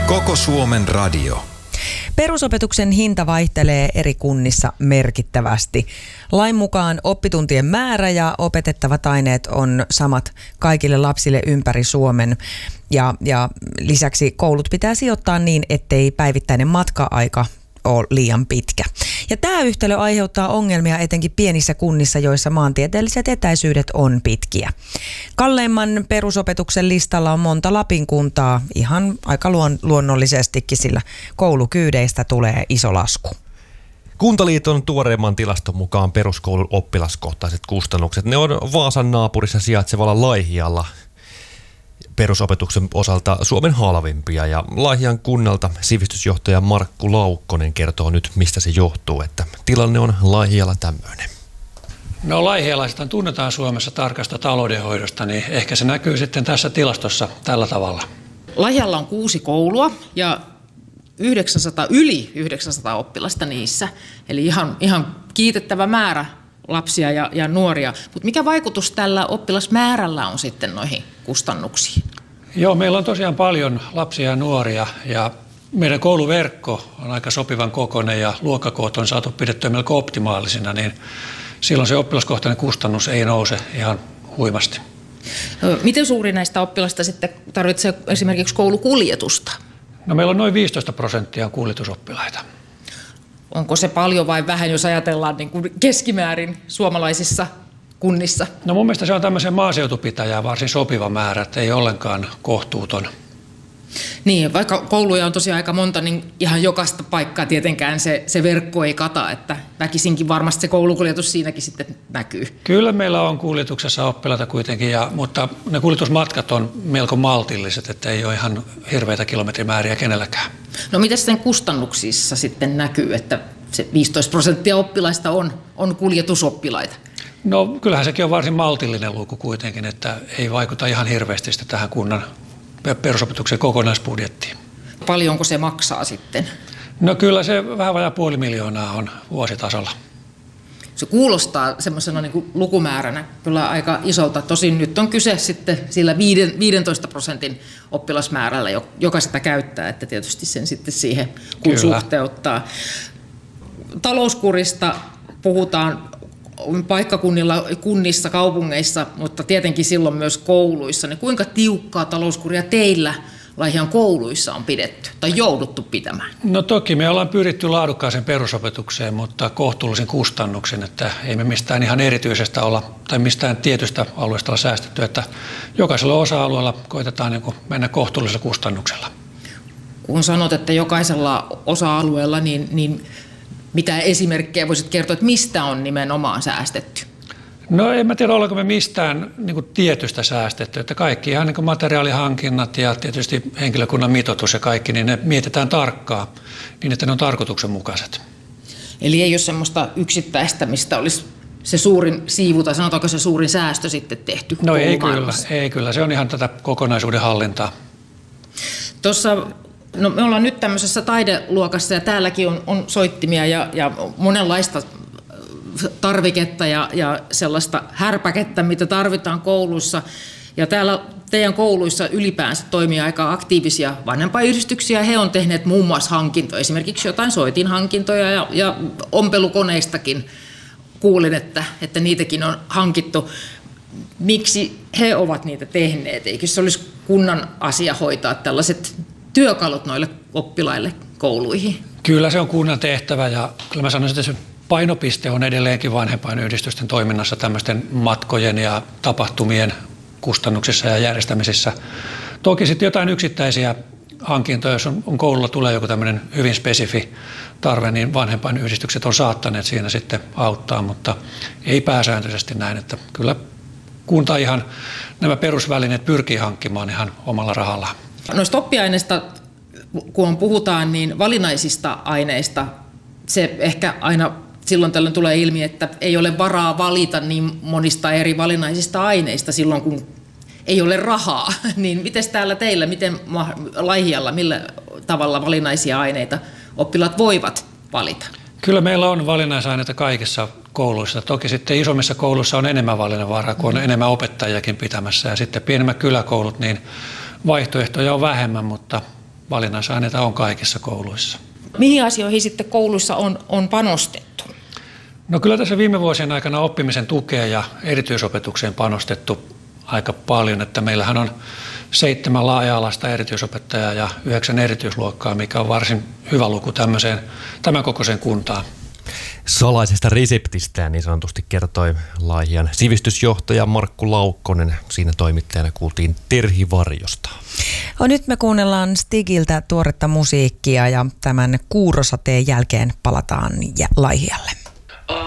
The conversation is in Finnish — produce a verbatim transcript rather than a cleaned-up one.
Koko Suomen radio. Perusopetuksen hinta vaihtelee eri kunnissa merkittävästi. Lain mukaan oppituntien määrä ja opetettavat aineet on samat kaikille lapsille ympäri Suomen. Ja, ja lisäksi koulut pitää sijoittaa niin, ettei päivittäinen matka-aika ole liian pitkä. Ja tämä yhtälö aiheuttaa ongelmia etenkin pienissä kunnissa, joissa maantieteelliset etäisyydet on pitkiä. Kalleimman perusopetuksen listalla on monta Lapin kuntaa ihan aika luon, luonnollisestikin, sillä koulukyydeistä tulee iso lasku. Kuntaliiton tuoreimman tilaston mukaan peruskoulun oppilaskohtaiset kustannukset, ne on Vaasan naapurissa sijaitsevalla Laihialla perusopetuksen osalta Suomen halvimpia, ja Laihian kunnalta sivistysjohtaja Markku Laukkonen kertoo nyt, mistä se johtuu, että tilanne on Laihialla tämmöinen. No laihialaiset tunnetaan Suomessa tarkasta taloudenhoidosta, niin ehkä se näkyy sitten tässä tilastossa tällä tavalla. Laihialla on kuusi koulua ja yhdeksänsataa, yli yhdeksänsataa oppilasta niissä, eli ihan, ihan kiitettävä määrä lapsia ja, ja nuoria. Mutta mikä vaikutus tällä oppilasmäärällä on sitten noihin kustannuksiin? Joo, meillä on tosiaan paljon lapsia ja nuoria, ja meidän kouluverkko on aika sopivan kokoinen ja luokkakoot on saatu pidettyä melko optimaalisina, niin silloin se oppilaskohtainen kustannus ei nouse ihan huimasti. Miten suuri näistä oppilasta sitten tarvitsee esimerkiksi koulukuljetusta? No meillä on noin viisitoista prosenttia kuljetusoppilaita. Onko se paljon vai vähän, jos ajatellaan niin kuin keskimäärin suomalaisissa kunnissa? No mun mielestä se on tämmöisen maaseutupitäjään varsin sopiva määrä, että ei ollenkaan kohtuuton. Niin, vaikka kouluja on tosiaan aika monta, niin ihan jokaista paikkaa tietenkään se, se verkko ei kata, että väkisinkin varmasti se koulukuljetus siinäkin sitten näkyy. Kyllä meillä on kuljetuksessa oppilaita kuitenkin, ja, mutta ne kuljetusmatkat on melko maltilliset, että ei ole ihan hirveitä kilometrimääriä kenelläkään. No miten sen kustannuksissa sitten näkyy, että se viisitoista prosenttia oppilaista on, on kuljetusoppilaita? No kyllähän sekin on varsin maltillinen luku kuitenkin, että ei vaikuta ihan hirveästi tähän kunnan perusopetuksen kokonaisbudjettiin. Paljonko se maksaa sitten? No kyllä se vähän vajaa puoli miljoonaa on vuositasolla. Se kuulostaa semmoisena niin kuin lukumääränä kyllä aika isolta. Tosin nyt on kyse sitten sillä viidentoista prosentin oppilasmäärällä, joka sitä käyttää, että tietysti sen sitten siihen kun kyllä suhteuttaa. Talouskurista puhutaan paikkakunnilla, kunnissa, kaupungeissa, mutta tietenkin silloin myös kouluissa. Niin kuinka tiukkaa talouskuria teillä Laihian kouluissa on pidetty tai jouduttu pitämään? No toki me ollaan pyritty laadukkaaseen perusopetukseen, mutta kohtuullisen kustannuksen, että ei me mistään ihan erityisestä olla tai mistään tietystä alueesta olla säästetty, että jokaisella osa-alueella koitetaan niin kuin mennä kohtuullisella kustannuksella. Kun sanot, että jokaisella osa-alueella, niin, niin mitä esimerkkejä voisit kertoa, että mistä on nimenomaan säästetty? No en mä tiedä, ollaanko me mistään niin kuin tietystä säästetty, että kaikki ihan niin kuin materiaalihankinnat ja tietysti henkilökunnan mitoitus ja kaikki, niin ne mietitään tarkkaan niin, että ne on tarkoituksenmukaiset. Eli ei ole semmoista yksittäistä, mistä olisi se suurin siivu tai sanotaanko se suurin säästö sitten tehty? No ei kyllä, ei kyllä, se on ihan tätä kokonaisuuden hallintaa. Tuossa No me ollaan nyt tämmöisessä taideluokassa ja täälläkin on, on soittimia ja, ja monenlaista tarviketta ja, ja sellaista härpäkettä, mitä tarvitaan kouluissa. Ja täällä teidän kouluissa ylipäänsä toimii aika aktiivisia vanhempaiyhdistyksiä. He on tehneet muun muassa hankintoja, esimerkiksi jotain soitinhankintoja ja, ja ompelukoneistakin kuulin, että, että niitäkin on hankittu. Miksi he ovat niitä tehneet? Eikö se olisi kunnan asia hoitaa tällaiset työkalut noille oppilaille kouluihin? Kyllä se on kunnan tehtävä, ja kyllä mä sanoisin, että se painopiste on edelleenkin vanhempainyhdistysten toiminnassa tämmöisten matkojen ja tapahtumien kustannuksissa ja järjestämisissä. Toki sitten jotain yksittäisiä hankintoja, jos on, on koululla tulee joku tämmöinen hyvin spesifi tarve, niin vanhempainyhdistykset on saattaneet siinä sitten auttaa, mutta ei pääsääntöisesti näin, että kyllä kunta ihan nämä perusvälineet pyrkii hankkimaan ihan omalla rahallaan. Noista oppiaineista, kun puhutaan, niin valinnaisista aineista, se ehkä aina silloin tällöin tulee ilmi, että ei ole varaa valita niin monista eri valinnaisista aineista silloin, kun ei ole rahaa. Niin miten täällä teillä, miten Laihialla, millä tavalla valinnaisia aineita oppilaat voivat valita? Kyllä meillä on valinnaisaineita kaikissa kouluissa. Toki sitten isommissa kouluissa on enemmän valinnanvaraa, kun on enemmän opettajiakin pitämässä. Ja sitten pienemmät kyläkoulut, niin vaihtoehtoja on vähemmän, mutta valinnaisaineita on kaikissa kouluissa. Mihin asioihin sitten kouluissa on, on panostettu? No kyllä tässä viime vuosien aikana oppimisen tukeen ja erityisopetukseen panostettu aika paljon, että meillähän on seitsemän laaja-alaista erityisopettajaa ja yhdeksän erityisluokkaa, mikä on varsin hyvä luku tämmöiseen, tämän kokoiseen kuntaan. Salaisesta reseptistään niin sanotusti kertoi Laihian sivistysjohtaja Markku Laukkonen. Siinä toimittajana kuultiin Terhi Varjosta. No, nyt me kuunnellaan Stigiltä tuoretta musiikkia ja tämän kuurosateen jälkeen palataan Laihialle.